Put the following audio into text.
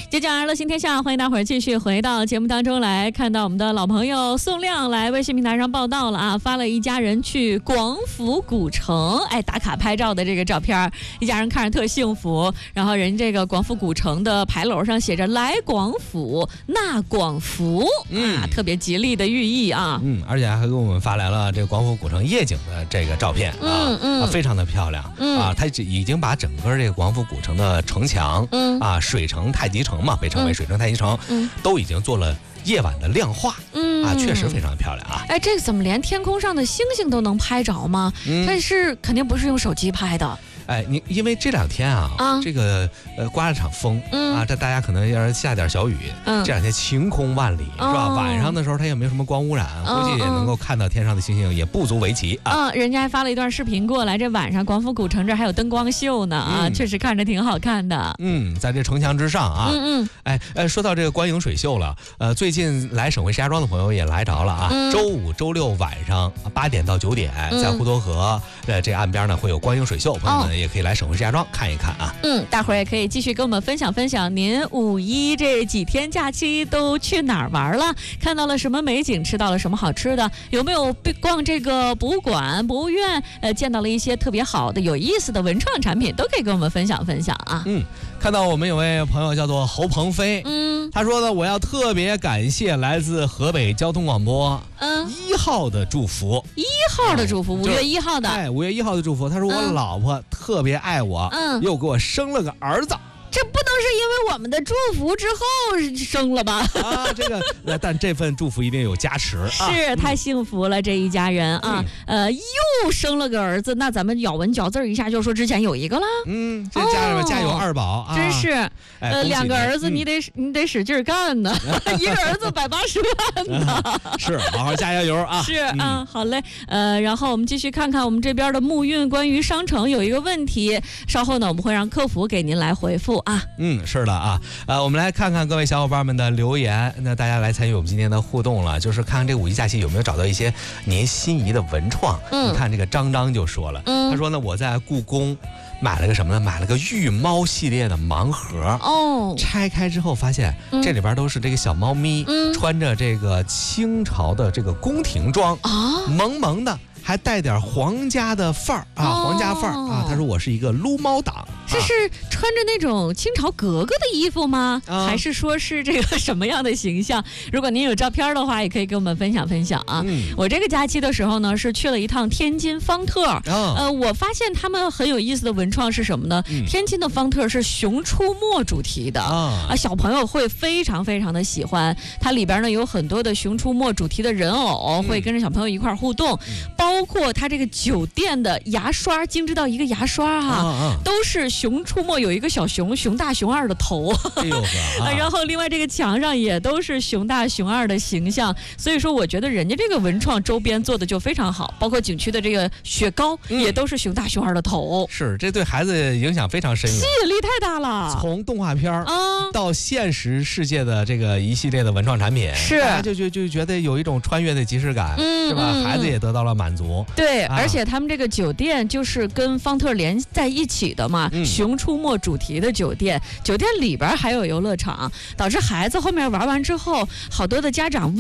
接着乐行天下，欢迎大伙儿继续回到节目当中来，看到我们的老朋友宋亮来微信平台上报道了啊，发了一家人去广府古城，打卡拍照的这个照片，一家人看着特幸福。然后人这个广府古城的牌楼上写着“来广府纳广福”，特别吉利的寓意啊。 而且还给我们发来了这个广府古城夜景的这个照片非常的漂亮它已经把整个这个广府古城的城墙水城太极城嘛，被称为水城太极城，都已经做了夜晚的亮化确实非常漂亮啊。 这个怎么连天空上的星星都能拍着吗？这是肯定不是用手机拍的。 你因为这两天这个刮了场风这大家可能要是下点小雨，这两天晴空万里是吧？晚上的时候它也没有什么光污染，估计也能够看到天上的星星，也不足为奇人家还发了一段视频过来，这晚上广府古城这还有灯光秀呢确实看着挺好看的。 在这城墙之上说到这个观影水秀了，最近来省会石家庄的朋友也来着了周五、周六晚上8点到9点，在滹沱河这岸边呢会有观影水秀，朋友们也可以来省会石家庄看一看啊。 大伙儿也可以继续跟我们分享分享，您五一这几天假期都去哪儿玩了？看到了什么美景？吃到了什么好吃的？有没有逛这个博物馆、博物院？见到了一些特别好的、有意思的文创产品，都可以跟我们分享分享啊。 看到我们有位朋友叫做侯鹏飞，他说呢，我要特别感谢来自河北交通广播1号的祝福 ，1号的祝福，5月1号的 ，5月1号的祝福。他说我老婆特别爱我，又给我生了个儿子。 这不能是因为我们的祝福之后生了吧？ 但这份祝福一定有加持是太幸福了，这一家人又生了个儿子，那咱们咬文嚼字一下就说之前有一个了。 这家有2宝真是2个儿子你得使劲干呢一个儿子180万呢是，好好加油啊！ 是好嘞。然后我们继续看看我们这边的木运，关于商城有一个问题，稍后呢我们会让客服给您来回复是的我们来看看各位小伙伴们的留言，那大家来参与我们今天的互动了，就是看看这五一假期有没有找到一些您心仪的文创。你看这个张就说了，他说呢，我在故宫买了个什么呢？买了个御猫系列的盲盒拆开之后发现这里边都是这个小猫咪，穿着这个清朝的这个宫廷装萌萌的，还带点皇家的范儿皇家范儿他说我是一个撸猫党。 这是穿着那种清朝格格的衣服吗？还是说是这个什么样的形象？如果您有照片的话，也可以跟我们分享分享啊。我这个假期的时候呢，是去了一趟天津方特。我发现他们很有意思的文创是什么呢？天津的方特是熊出没主题的小朋友会非常非常的喜欢。它里边呢有很多的熊出没主题的人偶，会跟着小朋友一块互动，包括它这个酒店的牙刷，精致到一个牙刷都是熊出没，有一个小熊大熊二的头然后另外这个墙上也都是熊大熊二的形象，所以说我觉得人家这个文创周边做的就非常好，包括景区的这个雪糕也都是熊大熊二的头。 是，这对孩子影响非常深远， 吸引力太大了。 从动画片到现实世界的这个一系列的文创产品， 是大家就觉得有一种穿越的即视感，是吧？孩子也得到了满足。 对，而且他们这个酒店就是跟方特连在一起的嘛，熊出没主题的酒店里边还有游乐场，导致孩子后面玩完之后，好多的家长